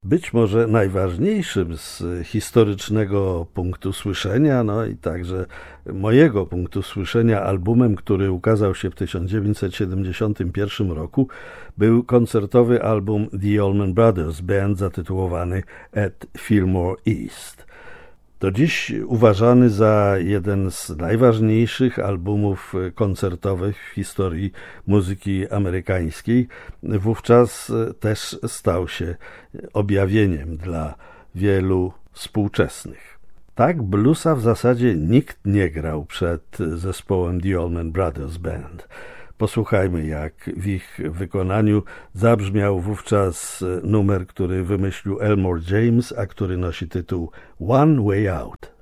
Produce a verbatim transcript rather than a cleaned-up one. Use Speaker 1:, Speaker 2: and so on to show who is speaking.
Speaker 1: być może najważniejszym z historycznego punktu słyszenia, no i także mojego punktu słyszenia albumem, który ukazał się w tysiąc dziewięćset siedemdziesiątym pierwszym roku, był koncertowy album The Allman Brothers Band zatytułowany At Fillmore East. Do dziś uważany za jeden z najważniejszych albumów koncertowych w historii muzyki amerykańskiej, wówczas też stał się objawieniem dla wielu współczesnych. Tak bluesa w zasadzie nikt nie grał przed zespołem The Allman Brothers Band. Posłuchajmy, jak w ich wykonaniu zabrzmiał wówczas numer, który wymyślił Elmore James, a który nosi tytuł One Way Out.